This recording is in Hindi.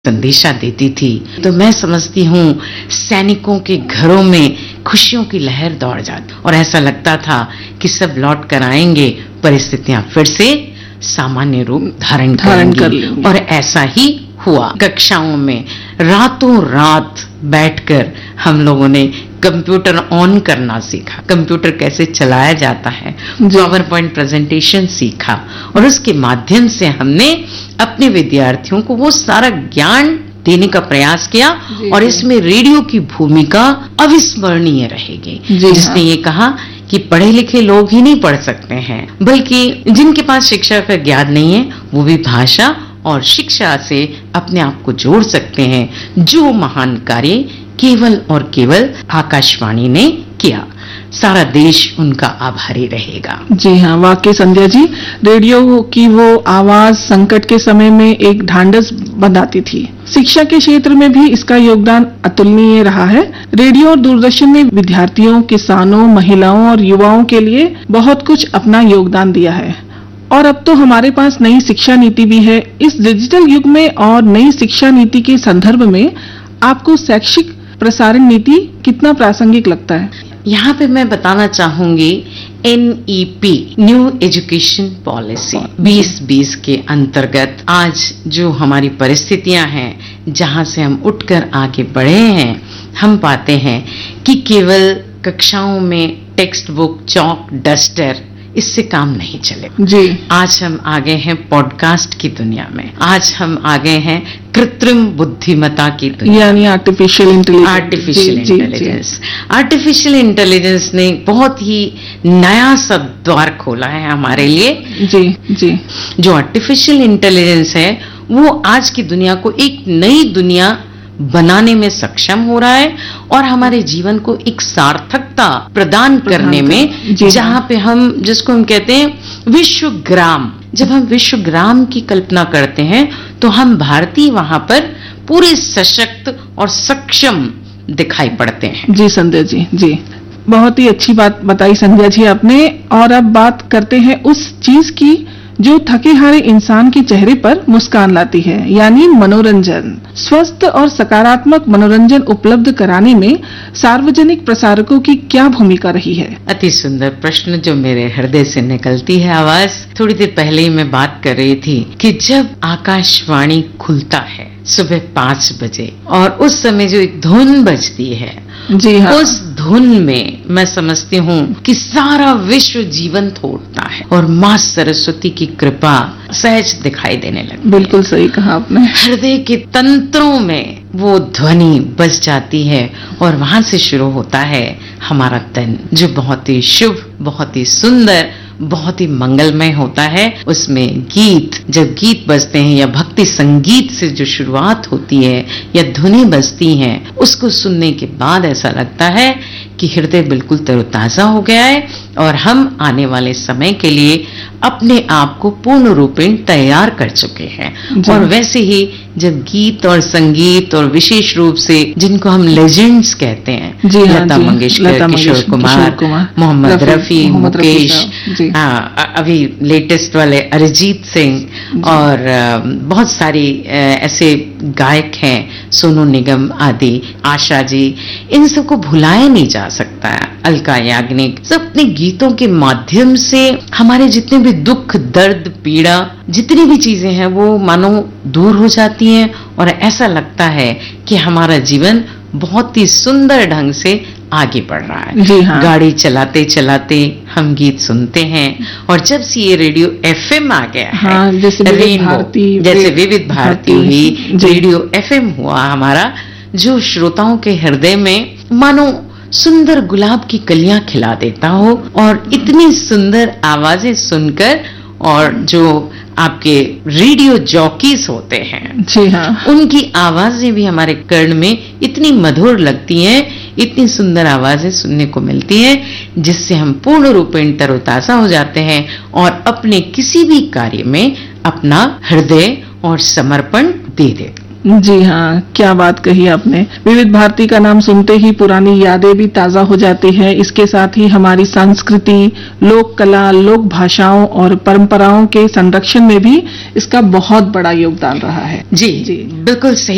संदेशा देती थी। तो मैं समझती हूँ सैनिकों के घरों में खुशियों की लहर दौड़ जाती और ऐसा लगता था कि सब लौट कर आएंगे, परिस्थितियां फिर से सामान्य रूप धारण करेंगी और ऐसा ही हुआ। कक्षाओं में रातों रात बैठकर हम लोगों ने कंप्यूटर ऑन करना सीखा, कंप्यूटर कैसे चलाया जाता है, पावर पॉइंट प्रेजेंटेशन सीखा और उसके माध्यम से हमने अपने विद्यार्थियों को वो सारा ज्ञान देने का प्रयास किया और इसमें रेडियो की भूमिका अविस्मरणीय रहेगी। जिसने ये कहा कि पढ़े लिखे लोग ही नहीं पढ़ सकते हैं, बल्कि जिनके पास शिक्षा का ज्ञान नहीं है वो भी भाषा और शिक्षा से अपने आप को जोड़ सकते हैं। जो महान कार्य केवल और केवल आकाशवाणी ने किया, सारा देश उनका आभारी रहेगा। जी हाँ, वाकई संध्या जी, रेडियो की वो आवाज संकट के समय में एक ढांढस बनाती थी। शिक्षा के क्षेत्र में भी इसका योगदान अतुलनीय रहा है। रेडियो और दूरदर्शन ने विद्यार्थियों, किसानों, महिलाओं और युवाओं के लिए बहुत कुछ अपना योगदान दिया है और अब तो हमारे पास नई शिक्षा नीति भी है। इस डिजिटल युग में और नई शिक्षा नीति के संदर्भ में आपको शैक्षिक प्रसारण नीति कितना प्रासंगिक लगता है? यहाँ पे मैं बताना चाहूंगी NEP न्यू एजुकेशन पॉलिसी 2020 के अंतर्गत आज जो हमारी परिस्थितियां हैं, जहां से हम उठकर आगे बढ़े हैं, हम पाते हैं कि केवल कक्षाओं में टेक्स्ट बुक, चौक, डस्टर इससे काम नहीं चले जी। आज हम आ गए हैं पॉडकास्ट की दुनिया में, आज हम आ गए हैं कृत्रिम बुद्धिमत्ता की दुनिया, यानी आर्टिफिशियल इंटेलिजेंस। आर्टिफिशियल इंटेलिजेंस ने बहुत ही नया सा द्वार खोला है हमारे लिए। जी जी। जो आर्टिफिशियल इंटेलिजेंस है वो आज की दुनिया को एक नई दुनिया बनाने में सक्षम हो रहा है और हमारे जीवन को एक सार्थकता प्रदान करने में, जहां पे हम जिसको हम कहते हैं विश्वग्राम, जब हम विश्वग्राम की कल्पना करते हैं तो हम भारतीय वहां पर पूरे सशक्त और सक्षम दिखाई पड़ते हैं। जी संध्या जी, जी बहुत ही अच्छी बात बताई संध्या जी आपने। और अब बात करते हैं उस चीज की जो थके हारे इंसान के चेहरे पर मुस्कान लाती है, यानी मनोरंजन। स्वस्थ और सकारात्मक मनोरंजन उपलब्ध कराने में सार्वजनिक प्रसारकों की क्या भूमिका रही है? अति सुंदर प्रश्न जो मेरे हृदय से निकलती है आवाज। थोड़ी देर पहले ही मैं बात कर रही थी कि जब आकाशवाणी खुलता है सुबह 5 बजे और उस समय जो एक धुन बजती है, जी हाँ, उस धुन में मैं समझती हूँ कि सारा विश्व जीवंत होता है और माँ सरस्वती की कृपा सहज दिखाई देने लगती है। बिल्कुल सही कहा आपने। हृदय के तंत्रों में वो ध्वनि बज जाती है और वहां से शुरू होता है हमारा दिन, जो बहुत ही शुभ, बहुत ही सुंदर, बहुत ही मंगलमय होता है। उसमें गीत, जब गीत बजते हैं या भक्ति संगीत से जो शुरुआत होती है या धुनें बजती हैं, उसको सुनने के बाद ऐसा लगता है कि हृदय बिल्कुल तरोताजा हो गया है और हम आने वाले समय के लिए अपने आप को पूर्ण रूपेण तैयार कर चुके हैं। और वैसे ही जब गीत और संगीत और विशेष रूप से जिनको हम लेजेंड्स कहते हैं, लता मंगेशकर, किशोर कुमार, मोहम्मद रफी, मुकेश, अभी लेटेस्ट वाले अरिजीत सिंह और बहुत सारी ऐसे गायक हैं, सोनू निगम आदि, आशा जी, इन सबको भुलाया नहीं जा सकता है। अलका याग्निक, सब अपने गीतों के माध्यम से हमारे जितने भी दुख, दर्द, पीड़ा, जितनी भी चीजें हैं वो मानो दूर हो जाती हैं और ऐसा लगता है कि हमारा जीवन बहुत ही सुंदर ढंग से आगे बढ़ रहा है। जी हाँ। गाड़ी चलाते चलाते हम गीत सुनते हैं और जब से ये रेडियो FM आ गया है, हाँ, जैसे विविध भारती हुई, रेडियो FM हुआ हमारा, जो श्रोताओं के हृदय में मानो सुंदर गुलाब की कलियां खिला देता हो और इतनी सुंदर आवाजें सुनकर, और जो आपके रेडियो जॉकीज होते हैं, जी हाँ, उनकी आवाजें भी हमारे कर्ण में इतनी मधुर लगती हैं, इतनी सुंदर आवाजें सुनने को मिलती हैं, जिससे हम पूर्ण रूपेण तरोताजा हो जाते हैं और अपने किसी भी कार्य में अपना हृदय और समर्पण दे देते। जी हाँ, क्या बात कही आपने। विविध भारती का नाम सुनते ही पुरानी यादें भी ताजा हो जाती हैं। इसके साथ ही हमारी संस्कृति, लोक कला, लोक भाषाओं और परंपराओं के संरक्षण में भी इसका बहुत बड़ा योगदान रहा है। जी, बिल्कुल सही